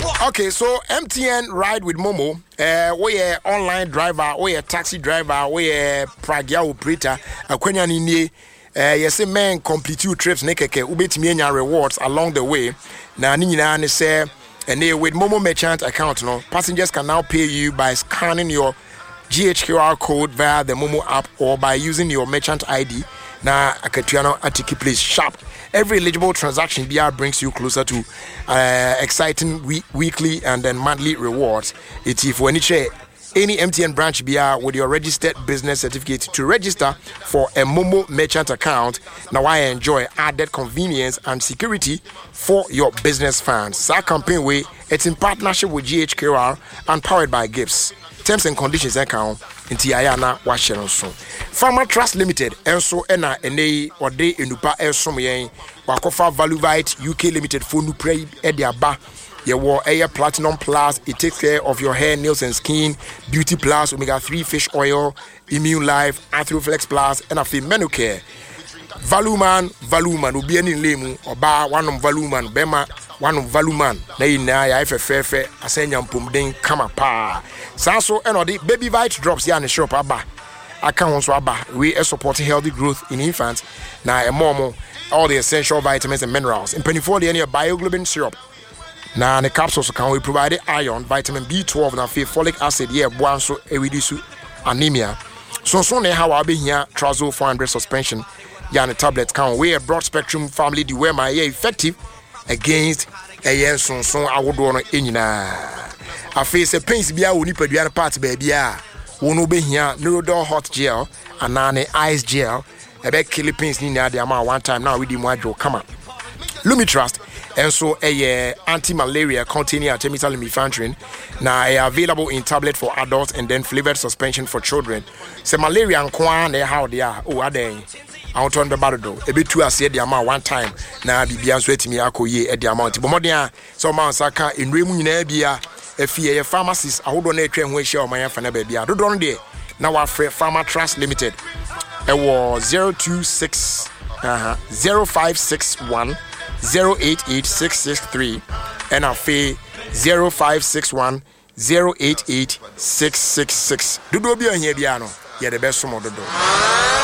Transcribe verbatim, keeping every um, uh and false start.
Okay, so M T N Ride with Momo. Uh, we are online driver, we are taxi driver, we are pragya operator. Akwenya ni uh, you say man complete your trips nekeke ubetimi enya rewards along the way. Na ni nyina ne say and with Momo merchant account no passengers can now pay you by scanning your G H Q R code via the Momo app or by using your merchant I D. Na akatuano atiki place sharp. Every eligible transaction B R brings you closer to uh, exciting we- weekly and then monthly rewards. It's if when you any M T N branch B R with your registered business certificate to register for a Momo merchant account. Now I enjoy added convenience and security for your business fans. So our campaign way it's in partnership with G H Q R and powered by Gifts. Terms and conditions account in Tiayana Washington. Farmer Trust Limited, also ena ene or day enupa elsom yen wakofa Valuvite U K Limited for nu pray ediaba. Ye war air platinum plus, it takes care of your hair, nails and skin, beauty plus, omega three fish oil, immune life, Arthroflex plus, and a free menu care. Valuman, Valuman, ubi any lemu, or bar one of Valuman, Bema, one of Valuman, nay na ya fe fe fe, asenya pumding kama pa. Saso and the baby vite drops ya in the shop aba. Accounts aba. We are supporting healthy growth in infants. Now a momo, all the essential vitamins and minerals. In twenty-four the any bioglobin syrup. Now the capsules can we provide iron, vitamin B twelve, and folic acid, yeah, buanso ewidisu anemia. So so ne how I be here, Trazo four hundred suspension. Yeah, the tablet can wear a broad spectrum family the way my effective against a yen son son I would want to in I face a pains be a unipa part baby. Wono be here, Neurodol hot gel, and nane ice gel. A beg killing pains near the amount one time now with the module come up. Lumi Trust. And so a uh, anti-malaria containing artemether lumefantrine now uh, available in tablet for adults and then flavored suspension for children. So malaria and kwan how they are. Oh, are they? I want to on the bardo. A bit too I said the amount one time. Now be beyond sweating me ako ye at the amount. But more so man saka in Remun Nebia. If you a pharmacist, I would donate train where share my fan baby. I don't there. Now our Pharma Trust Limited. It was zero two six uh zero five six one zero eight eight six six three and our fee zero five six one zero eight eight six six six. Do do be on here, Diano. Yeah, the best from the door.